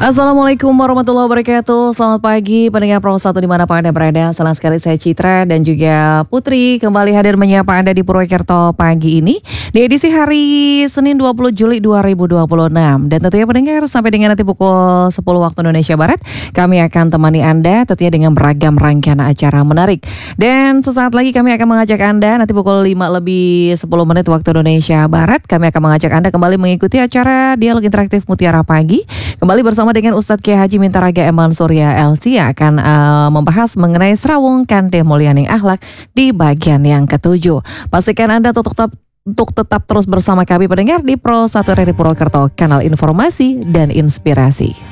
Assalamualaikum warahmatullahi wabarakatuh. Selamat pagi pendengar Pro 1 dimanapun Anda berada. Senang sekali saya Citra dan juga Putri kembali hadir menyapa Anda di Purwokerto pagi ini di edisi hari Senin 20 Juli 2026. Dan tentunya pendengar sampai dengan nanti pukul 10 waktu Indonesia Barat kami akan temani Anda tentunya dengan beragam rangkaian acara menarik. Dan sesaat lagi kami akan mengajak Anda nanti pukul 5 lebih 10 menit waktu Indonesia Barat. Kami akan mengajak Anda kembali mengikuti acara Dialog Interaktif Mutiara Pagi. Kembali bersama dengan Ustadz Kiai Haji Mintaraga Eman Surya LC yang akan membahas mengenai Serawung Kante Mulyaning Akhlak di bagian yang ke-7. Pastikan Anda untuk tetap terus bersama kami pendengar di Pro 1 RRI Purwokerto, kanal informasi dan inspirasi.